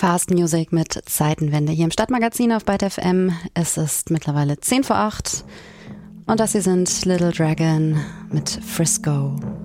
Fast Music mit Zeitenwende hier im Stadtmagazin auf Byte FM. Es ist mittlerweile 7:50 und das hier sind Little Dragon mit Frisco.